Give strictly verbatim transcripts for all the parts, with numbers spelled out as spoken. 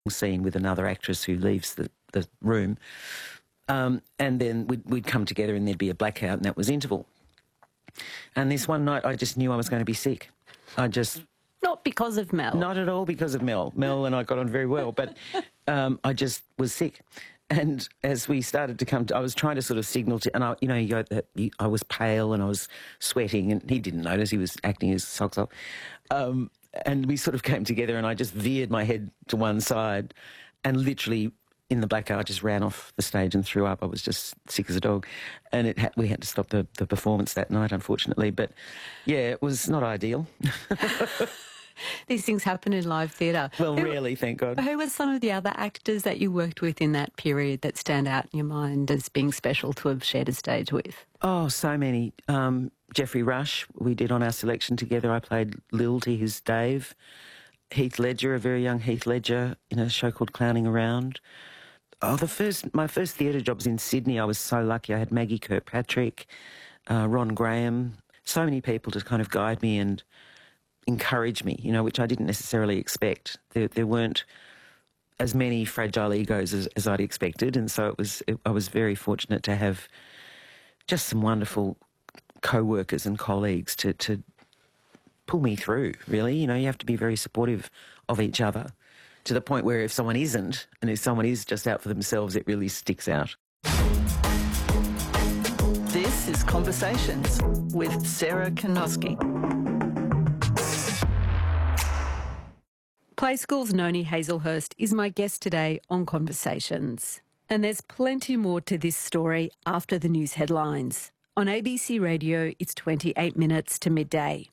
scene with another actress who leaves the, the room. Um, and then we'd, we'd come together and there'd be a blackout, and that was interval. And this one night I just knew I was going to be sick. I just... Not because of Mel. Not at all because of Mel. Mel and I got on very well, but um, I just was sick. And as we started to come to... I was trying to sort of signal to... And, I, you know, you go, you, I was pale and I was sweating, and he didn't notice. He was acting his socks off. Um, and we sort of came together, and I just veered my head to one side, and literally... in the blackout, I just ran off the stage and threw up. I was just sick as a dog. And it ha we had to stop the, the performance that night, unfortunately. But, yeah, it was not ideal. These things happen in live theatre. Well, who, really, thank God. Who were some of the other actors that you worked with in that period that stand out in your mind as being special to have shared a stage with? Oh, so many. Um, Geoffrey Rush, we did On Our Selection together. I played Lil to his Dave. Heath Ledger, a very young Heath Ledger, in a show called Clowning Around. Oh, the first, my first theatre jobs in Sydney, I was so lucky. I had Maggie Kirkpatrick, uh, Ron Graham, so many people to kind of guide me and encourage me, you know, which I didn't necessarily expect. There, there weren't as many fragile egos as, as I'd expected, and so it was. It, I was very fortunate to have just some wonderful co-workers and colleagues to, to pull me through, really. You know, you have to be very supportive of each other, to the point where if someone isn't, and if someone is just out for themselves, it really sticks out. This is Conversations with Sarah Kanoski. Play School's Noni Hazlehurst is my guest today on Conversations. And there's plenty more to this story after the news headlines. On A B C Radio, it's twenty-eight minutes to midday.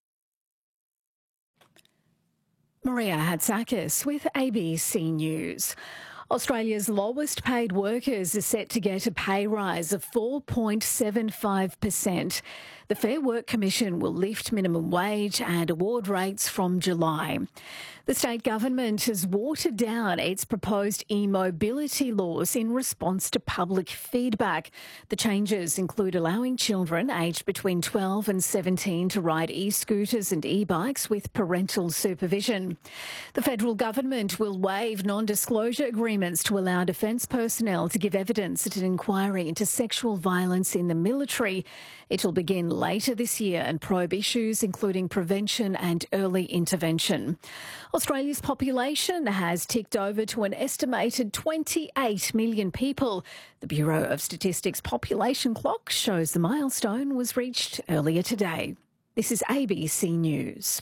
Maria Hatzakis with A B C News. Australia's lowest paid workers are set to get a pay rise of four point seven five percent. The Fair Work Commission will lift minimum wage and award rates from July. The state government has watered down its proposed e-mobility laws in response to public feedback. The changes include allowing children aged between twelve and seventeen to ride e-scooters and e-bikes with parental supervision. The federal government will waive non-disclosure agreements to allow defence personnel to give evidence at an inquiry into sexual violence in the military. It will begin later this year and probe issues including prevention and early intervention. Australia's population has ticked over to an estimated twenty-eight million people. The Bureau of Statistics population clock shows the milestone was reached earlier today. This is A B C News.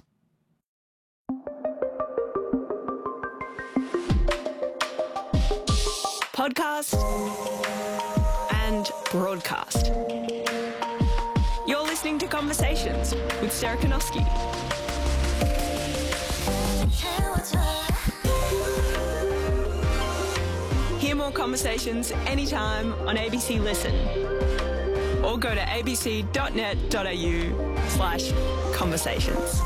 Podcast and broadcast. You're listening to Conversations with Sarah Kanoski. Hear more conversations anytime on A B C Listen, or go to abc.net.au slash conversations.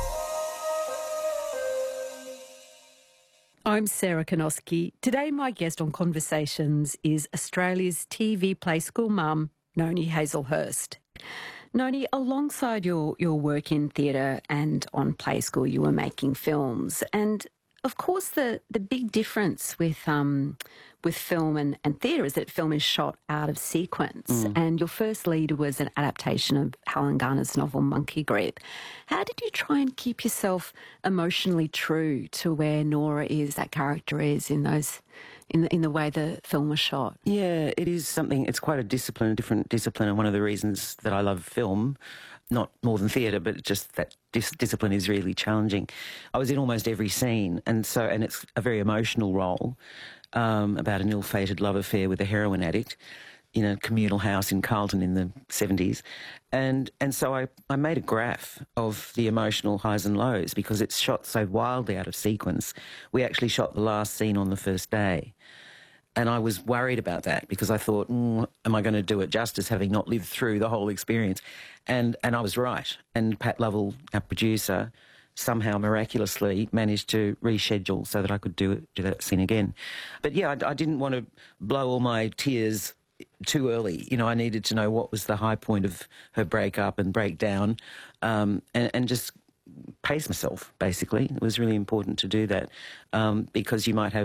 I'm Sarah Kanoski. Today my guest on Conversations is Australia's T V Play School mum, Noni Hazlehurst. Noni, alongside your, your work in theatre and on Play School, you were making films. And, of course, the, the big difference with um, with film and, and theatre is that film is shot out of sequence. Mm. And your first lead was an adaptation of Helen Garner's novel Monkey Grip. How did you try and keep yourself emotionally true to where Nora is, that character is, in those... In the, in the way the film was shot? Yeah, it is something, it's quite a discipline, a different discipline, and one of the reasons that I love film, not more than theatre, but just that dis discipline is really challenging. I was in almost every scene, and so, and it's a very emotional role um, about an ill-fated love affair with a heroin addict in a communal house in Carlton in the seventies. And and so I, I made a graph of the emotional highs and lows because it's shot so wildly out of sequence. We actually shot the last scene on the first day. And I was worried about that because I thought, mm, am I going to do it justice having not lived through the whole experience? And and I was right. And Pat Lovell, our producer, somehow miraculously managed to reschedule so that I could do it, do that scene again. But yeah, I, I didn't want to blow all my tears too early. You know, I needed to know what was the high point of her breakup and breakdown, um, and, and just pace myself, basically. It was really important to do that um, because you might have